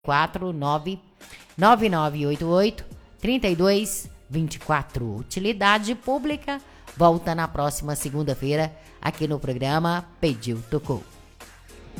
499883224. Utilidade pública. Volta na próxima segunda-feira aqui no programa Pediu Tocou.